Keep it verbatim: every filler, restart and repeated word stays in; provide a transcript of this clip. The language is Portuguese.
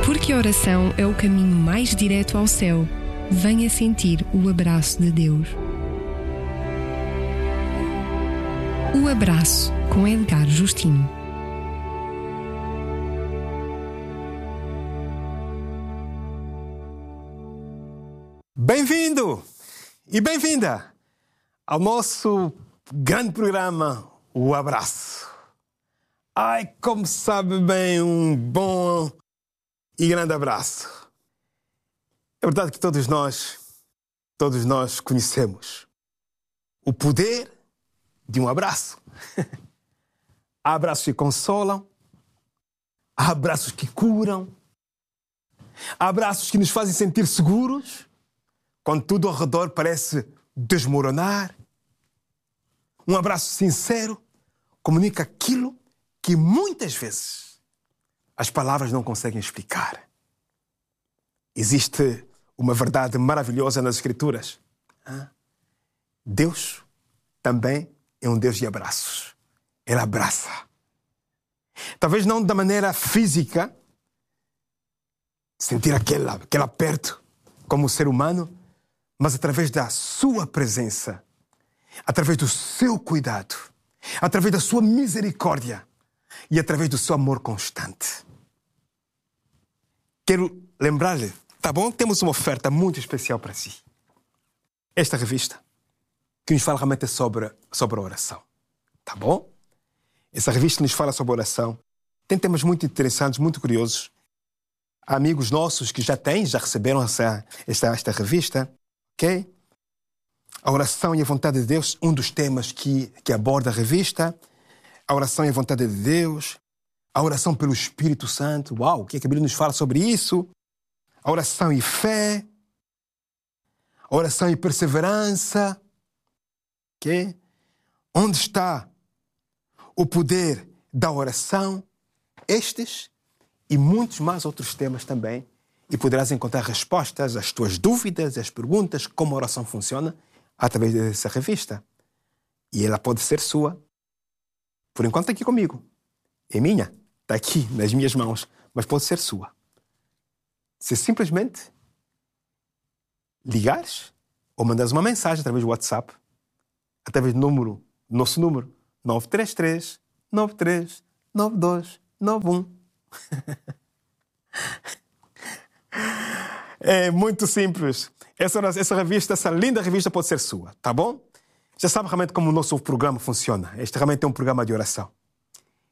Porque a oração é o caminho mais direto ao céu. Venha sentir o abraço de Deus. O Abraço, com Edgar Justino. Bem-vindo e bem-vinda ao nosso grande programa, O Abraço. Ai, como sabe bem um bom e grande abraço. É verdade que todos nós, todos nós conhecemos o poder de um abraço. Há abraços que consolam, há abraços que curam, há abraços que nos fazem sentir seguros, quando tudo ao redor parece desmoronar. Um abraço sincero comunica aquilo que muitas vezes as palavras não conseguem explicar. Existe uma verdade maravilhosa nas Escrituras. Deus também é um Deus de abraços. Ele abraça. Talvez não da maneira física, sentir aquele, aquele aperto como ser humano, mas através da sua presença, através do seu cuidado, através da sua misericórdia e através do seu amor constante. Quero lembrar-lhe, tá bom? Temos uma oferta muito especial para si. Esta revista, que nos fala realmente sobre, sobre a oração. Tá bom? Essa revista nos fala sobre a oração. Tem temas muito interessantes, muito curiosos. Há amigos nossos que já têm, já receberam essa, esta, esta revista. Ok? A oração e a vontade de Deus, um dos temas que, que aborda a revista. A oração e a vontade de Deus. A oração pelo Espírito Santo. Uau, o que é que a Bíblia nos fala sobre isso? A oração e fé. A oração e perseverança. Okay? Onde está o poder da oração? Estes e muitos mais outros temas também. E poderás encontrar respostas às tuas dúvidas, às perguntas, como a oração funciona, através dessa revista. E ela pode ser sua. Por enquanto aqui comigo. É minha. Está aqui nas minhas mãos. Mas pode ser sua. Se simplesmente ligares ou mandares uma mensagem através do WhatsApp, através do número, nosso número, nove três três, nove três nove dois nove um. É muito simples. Essa, essa revista, essa linda revista pode ser sua, tá bom? Já sabe realmente como o nosso programa funciona. Este realmente é um programa de oração.